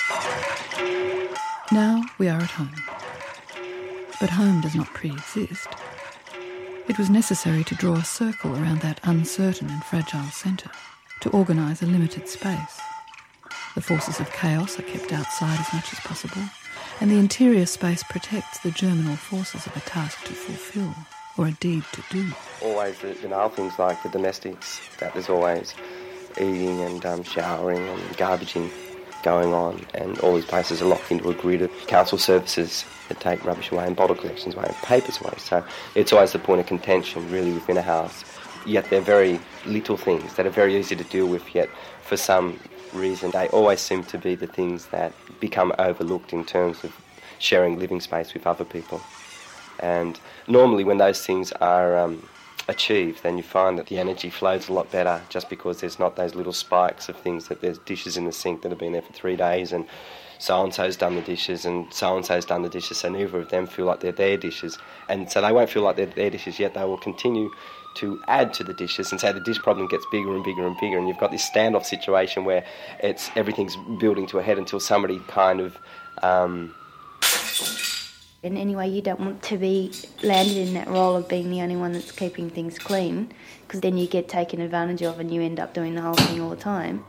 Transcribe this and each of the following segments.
Now we are at home. But home does not pre-exist. It was necessary to draw a circle around that uncertain and fragile centre, to organise a limited space. The forces of chaos are kept outside as much as possible, and the interior space protects the germinal forces of a task to fulfil, or a deed to do. Always the banal things like the domestics, that there's always eating and showering and garbaging going on, and all these places are locked into a grid of council services that take rubbish away and bottle collections away and papers away. So it's always the point of contention really within a house. Yet they're very little things that are very easy to deal with, yet for some reason they always seem to be the things that become overlooked in terms of sharing living space with other people. And normally when those things are achieved, then you find that the energy flows a lot better, just because there's not those little spikes of things that there's dishes in the sink that have been there for 3 days and so-and-so's done the dishes and so-and-so's done the dishes, so neither of them feel like they're their dishes. And so they won't feel like they're their dishes, yet they will continue to add to the dishes, and so the dish problem gets bigger and bigger and bigger, and you've got this standoff situation where everything's building to a head until somebody kind of... And anyway, you don't want to be landed in that role of being the only one that's keeping things clean, because then you get taken advantage of and you end up doing the whole thing all the time.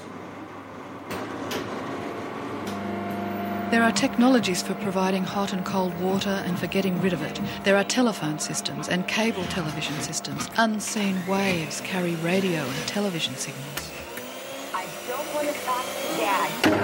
There are technologies for providing hot and cold water and for getting rid of it. There are telephone systems and cable television systems. Unseen waves carry radio and television signals. I don't want to talk to Dad.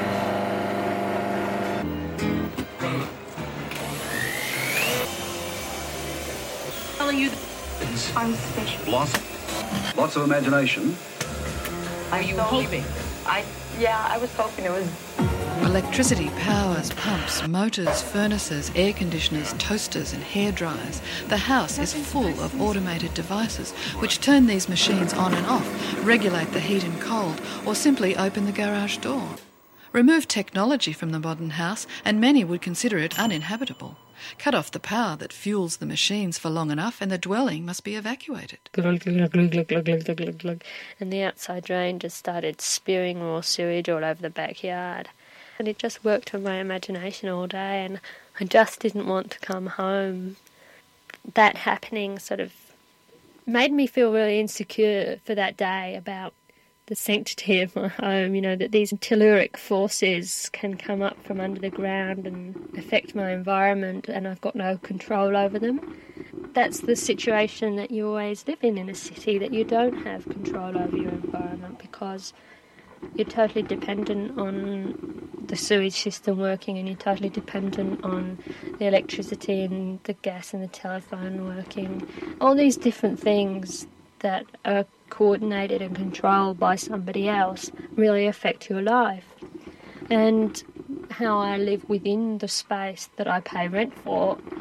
Telling you I'm special. Lots of imagination. Are you hoping? I was hoping it was... Electricity powers pumps, motors, furnaces, air conditioners, toasters and hair dryers. The house is full of automated devices which turn these machines on and off, regulate the heat and cold, or simply open the garage door. Remove technology from the modern house and many would consider it uninhabitable. Cut off the power that fuels the machines for long enough and the dwelling must be evacuated. And the outside drain just started spewing raw sewage all over the backyard. And it just worked on my imagination all day, and I just didn't want to come home. That happening sort of made me feel really insecure for that day about the sanctity of my home, that these telluric forces can come up from under the ground and affect my environment and I've got no control over them. That's the situation that you always live in a city, that you don't have control over your environment because you're totally dependent on the sewage system working, and you're totally dependent on the electricity and the gas and the telephone working. All these different things that are coordinated and controlled by somebody else really affect your life. And how I live within the space that I pay rent for